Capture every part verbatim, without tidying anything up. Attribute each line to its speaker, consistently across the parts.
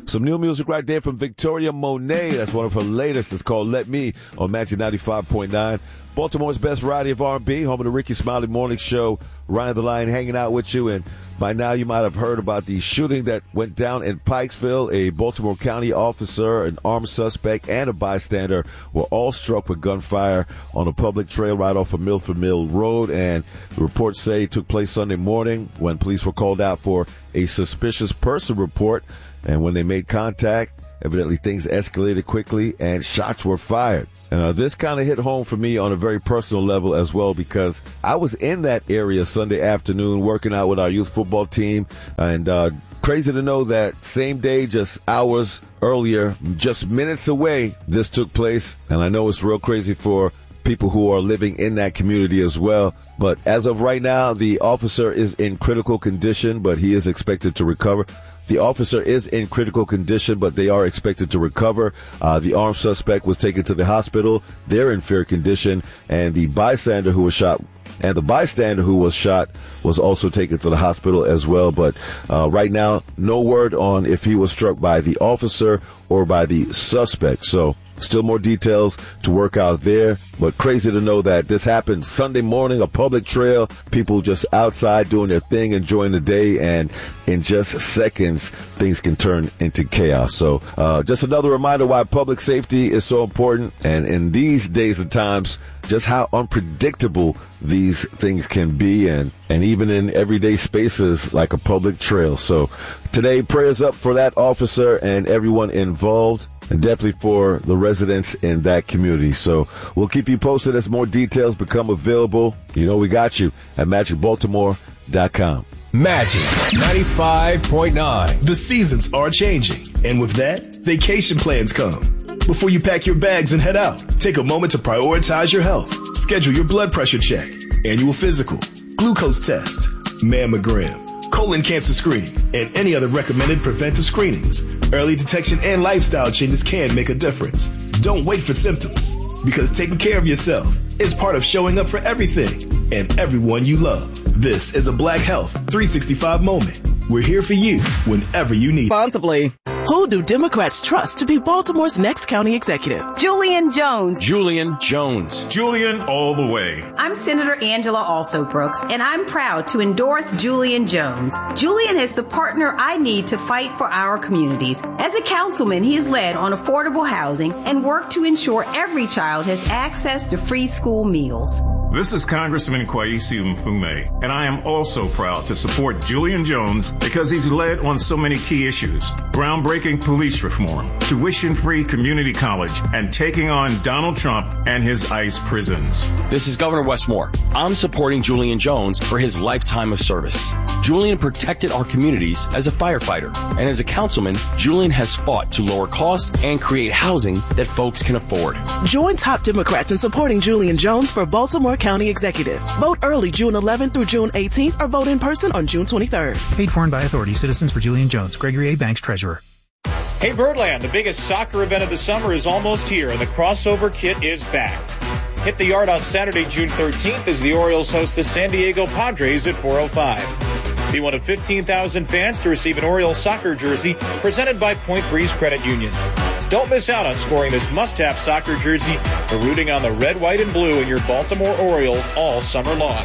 Speaker 1: Some new music right there from Victoria Monet. That's one of her latest. It's called Let Me on Magic ninety-five point nine. Baltimore's best variety of R and B, home of the Ricky Smiley Morning Show. Ryan the Lion hanging out with you. And by now you might have heard about the shooting that went down in Pikesville. A Baltimore County officer, an armed suspect, and a bystander were all struck with gunfire on a public trail right off of Milford Mill Road. And the reports say it took place Sunday morning when police were called out for a suspicious person report. And when they made contact, evidently things escalated quickly and shots were fired. And uh, this kind of hit home for me on a very personal level as well, because I was in that area Sunday afternoon working out with our youth football team. And uh, crazy to know that same day, just hours earlier, just minutes away, this took place. And I know it's real crazy for people who are living in that community as well. But as of right now, the officer is in critical condition, but he is expected to recover. The officer is in critical condition, but they are expected to recover. Uh, the armed suspect was taken to the hospital. They're in fair condition. And the bystander who was shot and the bystander who was shot was also taken to the hospital as well. But uh, right now, no word on if he was struck by the officer or by the suspect. So still more details to work out there, but crazy to know that this happened Sunday morning, a public trail, people just outside doing their thing, enjoying the day, and in just seconds, things can turn into chaos. So uh, just another reminder why public safety is so important, and in these days and times, just how unpredictable these things can be, and, and even in everyday spaces like a public trail. So today, prayers up for that officer and everyone involved, and definitely for the residents in that community. So we'll keep you posted as more details become available. You know we got you at magic baltimore dot com.
Speaker 2: Magic ninety-five point nine. The seasons are changing, and with that, vacation plans come. Before you pack your bags and head out, take a moment to prioritize your health. Schedule your blood pressure check, annual physical, glucose test, mammogram, colon cancer screening, and any other recommended preventive screenings. Early detection and lifestyle changes can make a difference. Don't wait for symptoms, because taking care of yourself is part of showing up for everything and everyone you love. This is a Black Health three sixty-five moment. We're here for you whenever you need.
Speaker 3: Responsibly. Who do Democrats trust to be Baltimore's next county executive?
Speaker 4: Julian Jones.
Speaker 5: Julian Jones.
Speaker 6: Julian all the way.
Speaker 4: I'm Senator Angela Also Brooks, and I'm proud to endorse Julian Jones. Julian is the partner I need to fight for our communities. As a councilman, he has led on affordable housing and worked to ensure every child has access to free school meals.
Speaker 6: This is Congressman Kwesi Mfume, and I am also proud to support Julian Jones because he's led on so many key issues: groundbreaking police reform, tuition-free community college, and taking on Donald Trump and his ICE prisons.
Speaker 5: This is Governor Wes Moore. I'm supporting Julian Jones for his lifetime of service. Julian protected our communities as a firefighter, and as a councilman, Julian has fought to lower costs and create housing that folks can afford.
Speaker 3: Join top Democrats in supporting Julian Jones for Baltimore County Executive. Vote early June eleventh through June eighteenth, or vote in person on June twenty-third.
Speaker 7: Paid for and by authority. Citizens for Julian Jones. Gregory A. Banks, Treasurer.
Speaker 8: Hey Birdland, the biggest soccer event of the summer is almost here, and the crossover kit is back. Hit the yard on Saturday, June thirteenth, as the Orioles host the San Diego Padres at four oh five. Be one of fifteen thousand fans to receive an Orioles soccer jersey presented by Point Breeze Credit Union. Don't miss out on scoring this must-have soccer jersey or rooting on the red, white, and blue in your Baltimore Orioles all summer long.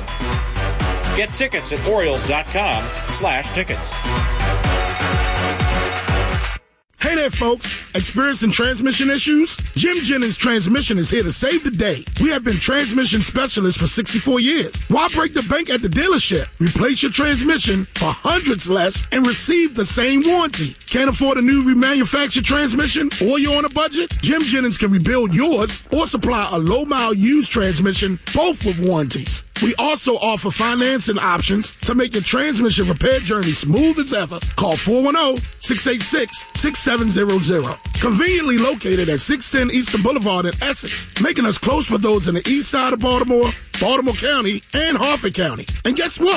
Speaker 8: Get tickets at Orioles.com slash tickets.
Speaker 9: Hey there, folks. Experiencing transmission issues? Jim Jennings Transmission is here to save the day. We have been transmission specialists for sixty-four years. Why break the bank at the dealership? Replace your transmission for hundreds less and receive the same warranty. Can't afford a new remanufactured transmission, or you're on a budget? Jim Jennings can rebuild yours or supply a low-mile used transmission, both with warranties. We also offer financing options to make your transmission repair journey smooth as ever. Call four one zero, six eight six, six seven zero zero. Conveniently located at six ten Eastern Boulevard in Essex, making us close for those in the east side of Baltimore, Baltimore County, and Harford County. And guess what?